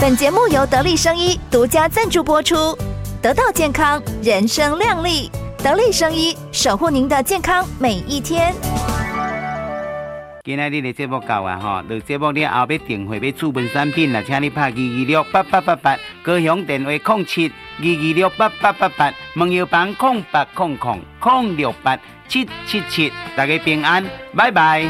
本节目由得力生医独家赞助播出，得到健康，人生亮丽。得力生医，守护您的健康每一天。 今仔日的节目到啊吼，录节目了后要订货要注文产品啦，请你拍2268888，高雄电话0722268888，问药房0800068777，大家平安，拜拜。